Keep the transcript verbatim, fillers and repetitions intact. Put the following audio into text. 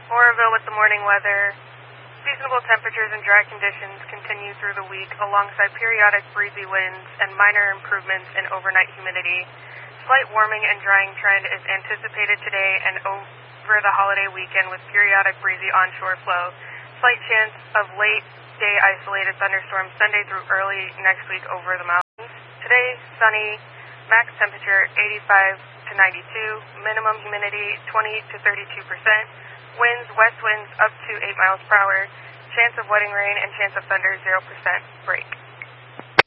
Oroville with the morning weather. Seasonable temperatures and dry conditions continue through the week alongside periodic breezy winds and minor improvements in overnight humidity. Slight warming and drying trend is anticipated today and over the holiday weekend with periodic breezy onshore flow. Slight chance of late day isolated thunderstorms Sunday through early next week over the mountains. Today, sunny, max temperature eighty-five to ninety-two, minimum humidity twenty to thirty-two percent. Winds, west winds up to eight miles per hour. Chance of wetting rain and chance of thunder zero percent. Break.